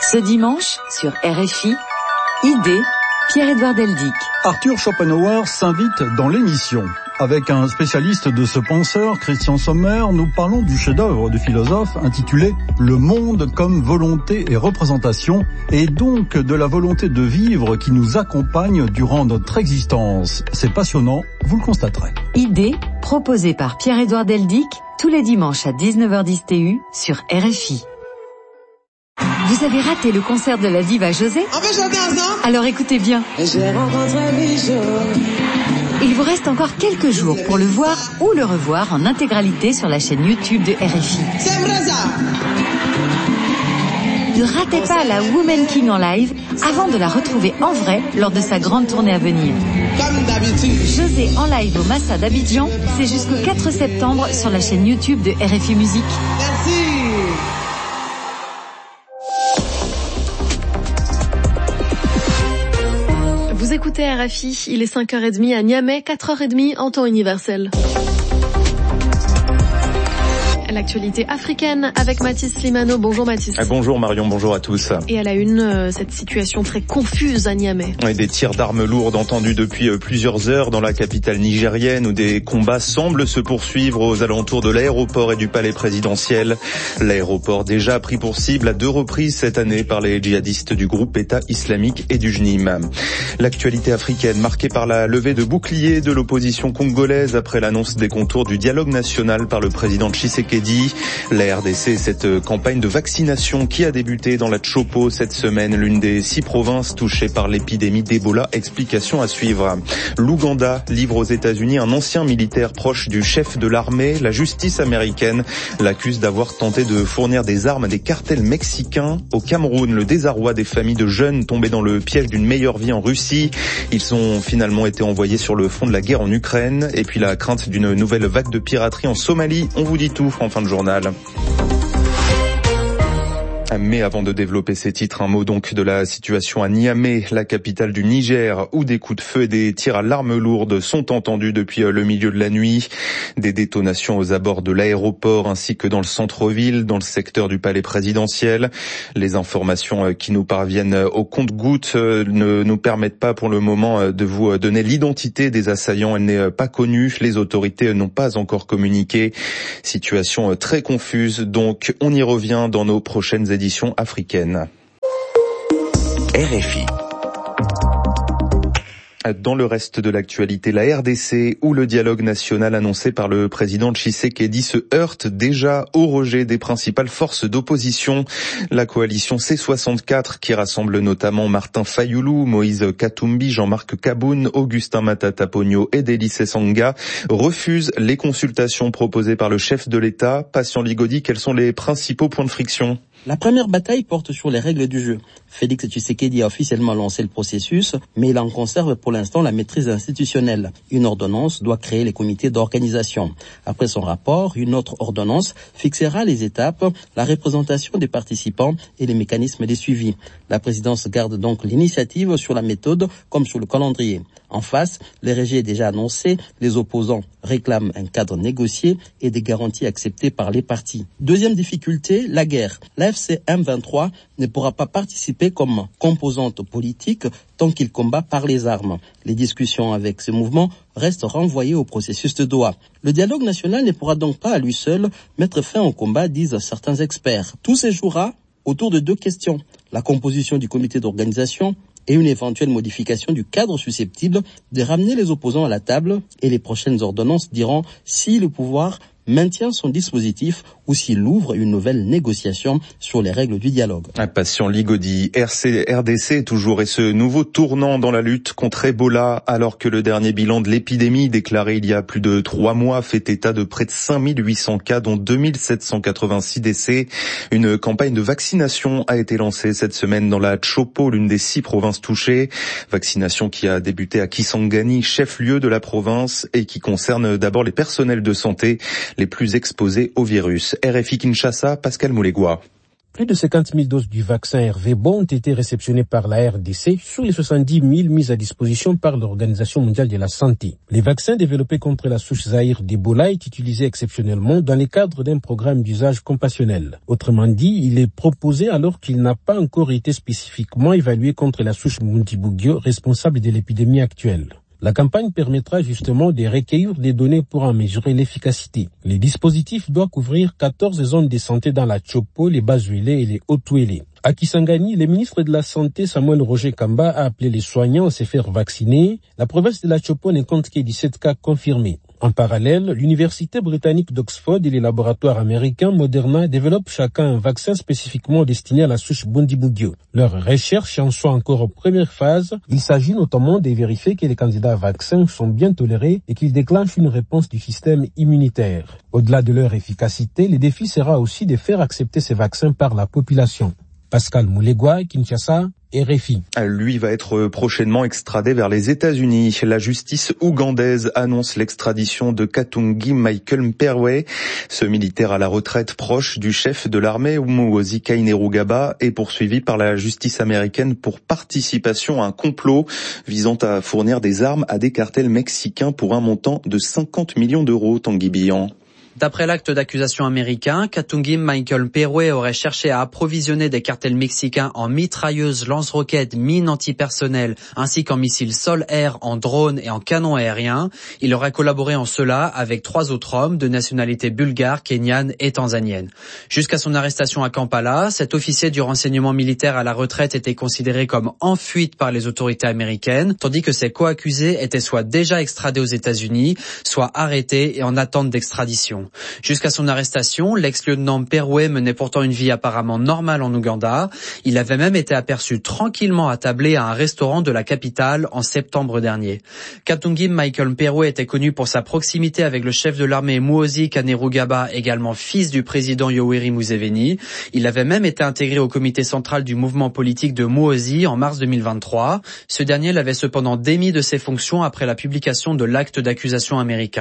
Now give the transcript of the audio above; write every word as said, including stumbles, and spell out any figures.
Ce dimanche, sur R F I, Idée, Pierre-Édouard Deldic. Arthur Schopenhauer s'invite dans l'émission. Avec un spécialiste de ce penseur, Christian Sommer, nous parlons du chef-d'œuvre du philosophe intitulé « Le monde comme volonté et représentation » et donc de la volonté de vivre qui nous accompagne durant notre existence. C'est passionnant, vous le constaterez. Idée, proposée par Pierre-Édouard Deldic, tous les dimanches à dix-neuf heures dix T U sur R F I. Vous avez raté le concert de la diva José ? On peut chanter ensemble ? Alors écoutez bien. J'ai rencontré Bijou. Il vous reste encore quelques jours pour le voir ou le revoir en intégralité sur la chaîne YouTube de R F I. C'est vrai ça. Ne ratez pas la Woman King en live avant de la retrouver en vrai lors de sa grande tournée à venir. Comme d'habitude. José en live au Massa d'Abidjan, c'est jusqu'au quatre septembre sur la chaîne YouTube de R F I Musique. Merci. Vous écoutez R F I, il est cinq heures trente à Niamey, quatre heures trente en temps universel. L'actualité africaine avec Mathis Slimano. Bonjour Mathis. Bonjour Marion, bonjour à tous. Et à la une, euh, cette situation très confuse à Niamey. Oui, des tirs d'armes lourdes entendus depuis euh, plusieurs heures dans la capitale nigérienne où des combats semblent se poursuivre aux alentours de l'aéroport et du palais présidentiel. L'aéroport déjà pris pour cible à deux reprises cette année par les djihadistes du groupe État islamique et du J N I M. L'actualité africaine marquée par la levée de boucliers de l'opposition congolaise après l'annonce des contours du dialogue national par le président Tshisekedi. La R D C, cette campagne de vaccination qui a débuté dans la Tshopo cette semaine, l'une des six provinces touchées par l'épidémie d'Ebola. Explication à suivre. L'Ouganda livre aux États-Unis un ancien militaire proche du chef de l'armée. La justice américaine l'accuse d'avoir tenté de fournir des armes à des cartels mexicains. Au Cameroun, le désarroi des familles de jeunes tombés dans le piège d'une meilleure vie en Russie. Ils ont finalement été envoyés sur le front de la guerre en Ukraine. Et puis la crainte d'une nouvelle vague de piraterie en Somalie. On vous dit tout en fin de journal. Mais avant de développer ces titres, un mot donc de la situation à Niamey, la capitale du Niger, où des coups de feu et des tirs à l'arme lourde sont entendus depuis le milieu de la nuit. Des détonations aux abords de l'aéroport ainsi que dans le centre-ville, dans le secteur du palais présidentiel. Les informations qui nous parviennent au compte-gouttes ne nous permettent pas pour le moment de vous donner l'identité des assaillants. Elle n'est pas connue. Les autorités n'ont pas encore communiqué. Situation très confuse, donc on y revient dans nos prochaines éditions. Édition africaine. R F I. Dans le reste de l'actualité, la R D C, où le dialogue national annoncé par le président Tshisekedi se heurte déjà au rejet des principales forces d'opposition. La coalition C soixante-quatre, qui rassemble notamment Martin Fayoulou, Moïse Katumbi, Jean-Marc Kaboun, Augustin Matata Ponyo et Délice Sanga, refuse les consultations proposées par le chef de l'État. Patient Ligodi, quels sont les principaux points de friction ? La première bataille porte sur les règles du jeu. Félix Tshisekedi a officiellement lancé le processus, mais il en conserve pour l'instant la maîtrise institutionnelle. Une ordonnance doit créer les comités d'organisation. Après son rapport, une autre ordonnance fixera les étapes, la représentation des participants et les mécanismes de suivi. La présidence garde donc l'initiative sur la méthode comme sur le calendrier. En face, le rejet est déjà annoncé, les opposants réclament un cadre négocié et des garanties acceptées par les partis. Deuxième difficulté, la guerre. La F C M vingt-trois ne pourra pas participer comme composante politique tant qu'il combat par les armes. Les discussions avec ce mouvement restent renvoyées au processus de Doha. Le dialogue national ne pourra donc pas à lui seul mettre fin au combat, disent certains experts. Tout se jouera autour de deux questions. La composition du comité d'organisation et une éventuelle modification du cadre susceptible de ramener les opposants à la table, et les prochaines ordonnances diront si le pouvoir maintient son dispositif ou s'il ouvre une nouvelle négociation sur les règles du dialogue. Un patient Ligodi, R C, R D C toujours, et ce nouveau tournant dans la lutte contre Ebola, alors que le dernier bilan de l'épidémie déclaré il y a plus de trois mois fait état de près de cinq mille huit cents cas, dont deux mille sept cent quatre-vingt-six décès. Une campagne de vaccination a été lancée cette semaine dans la Tshopo, l'une des six provinces touchées. Vaccination qui a débuté à Kisangani, chef-lieu de la province, et qui concerne d'abord les personnels de santé les plus exposés au virus. R F I Kinshasa, Pascal Moulegua. Plus de cinquante mille doses du vaccin R V B O ont été réceptionnées par la R D C sur les soixante-dix mille mises à disposition par l'Organisation mondiale de la santé. Les vaccins développés contre la souche Zaïre d'Ebola est utilisé exceptionnellement dans le cadre d'un programme d'usage compassionnel. Autrement dit, il est proposé alors qu'il n'a pas encore été spécifiquement évalué contre la souche Bundibugyo, responsable de l'épidémie actuelle. La campagne permettra justement de recueillir des données pour en mesurer l'efficacité. Le dispositif doit couvrir quatorze zones de santé dans la Chopo, les Bazuélé et les Haut-Ouélé. À Kisangani, le ministre de la Santé Samuel Roger Kamba a appelé les soignants à se faire vacciner. La province de la Chopo ne compte que dix-sept cas confirmés. En parallèle, l'université britannique d'Oxford et les laboratoires américains Moderna développent chacun un vaccin spécifiquement destiné à la souche Bundibugyo. Leurs recherches en sont encore en première phase. Il s'agit notamment de vérifier que les candidats à vaccins sont bien tolérés et qu'ils déclenchent une réponse du système immunitaire. Au-delà de leur efficacité, le défi sera aussi de faire accepter ces vaccins par la population. Pascal Moulegua, Kinshasa, R F I. Lui va être prochainement extradé vers les États-Unis. La justice ougandaise annonce l'extradition de Katungi Michael Mperwe. Ce militaire à la retraite proche du chef de l'armée Umuhozi Kainerugaba est poursuivi par la justice américaine pour participation à un complot visant à fournir des armes à des cartels mexicains pour un montant de cinquante millions d'euros, Tanguy Bihan. D'après l'acte d'accusation américain, Katungi Michael Mperwe aurait cherché à approvisionner des cartels mexicains en mitrailleuses, lance-roquettes, mines antipersonnelles, ainsi qu'en missiles sol-air, en drones et en canons aériens. Il aurait collaboré en cela avec trois autres hommes de nationalité bulgare, kenyane et tanzanienne. Jusqu'à son arrestation à Kampala, cet officier du renseignement militaire à la retraite était considéré comme en fuite par les autorités américaines, tandis que ses co-accusés étaient soit déjà extradés aux États-Unis, soit arrêtés et en attente d'extradition. Jusqu'à son arrestation, l'ex-lieutenant Mperwe menait pourtant une vie apparemment normale en Ouganda. Il avait même été aperçu tranquillement attablé à un restaurant de la capitale en septembre dernier. Katungi Michael Mperwe était connu pour sa proximité avec le chef de l'armée Umuhozi Kainerugaba, également fils du président Yoweri Museveni. Il avait même été intégré au comité central du mouvement politique de Umuhozi en mars deux mille vingt-trois. Ce dernier l'avait cependant démis de ses fonctions après la publication de l'acte d'accusation américain.